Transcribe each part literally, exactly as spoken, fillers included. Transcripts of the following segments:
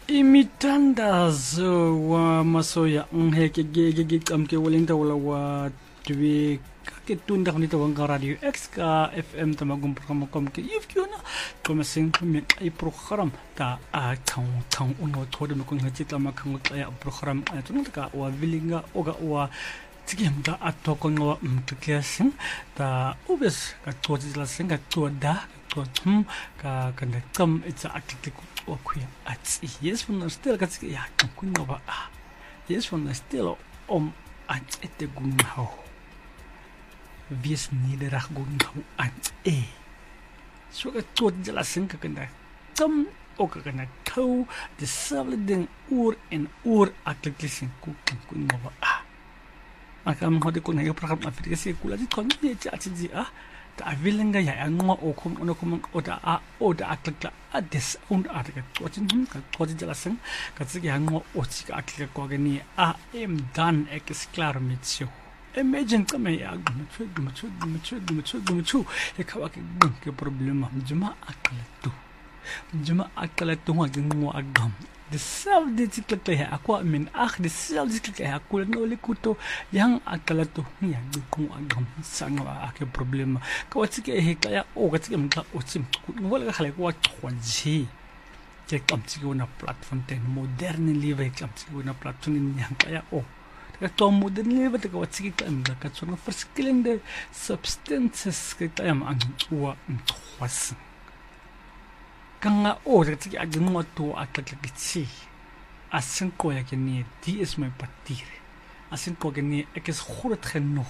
Imitandazo wa masoya ngeke gege gicamke walinta wala wa twi ke tunda kunita wanga radio X ka F M tamagum program komke yufkiona koma singme ai program ta a tang tang uno tode me kunga tita makango ya program atun ka wa vilinga oga wa tigemda atoko ngo mtukyasin ta ubes ka todi la singa toda totum ka kana tam it's akitiku okuya atsi yes von still ka tsiki ya kunno ba yes von still om at ete gunho vies niederach gunho at e so ka todi la singa kana tam oka kana tou de sableding oor en oor akitikin ku kunno ba akam hode kun hayo program afrika se kula di kon ni ti ati ah ta avilenga ya ngo o kum ono kum oda a oda akla ades und arga totin hum ka totin jala sang ka tsigi ngo o ti ka akla ko gani a em dan ex klar mit sio imagine kama ya gum chu gum chu gum chu gum chu gum chu e ka wa ke gum ke problema juma akla tu juma akla tu ngo ngo agam de sel de tikla ya akwa min akh de sel de tikla ya kul no likuto yang akala to ya ku agam sanga ake problema ka watike he ka ya o ka tike mka o tsim ku wala ka khale ko tkhonji ke kam tike una platform ten modern live kam tike una platform ni yang ka ya o ka to modern live te ka watike ka mka ka tsona verschillende substances ka ta am an wa tkhwas kanga o re tiki agno to atlakitsi asin ko ya keni di is my patire asin ko keni ekes khurut genoeg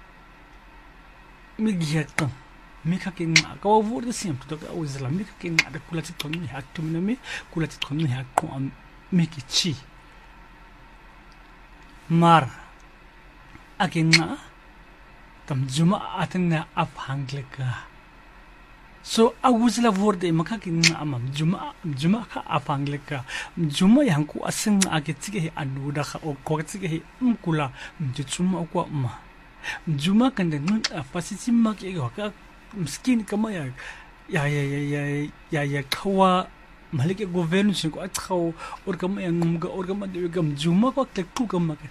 migyata mika ken ka wa wurde sempre to ka uzla mika ken ada kulati tonni ha tumnami kulati tonni ha ko am mikichi mar akenna tam juma atenna afhangleka so awuzla vorde makaki ama juma juma ka afangleka juma yanku asing agetsige anuda kha o kotsige mkula mjitsuma kwa ma juma kande nun afasiti make ka miskin kama ya ya ya ya ya ya kawa malike governu siko atkhau or kama yang mga or kama de gam juma ko tek tu kama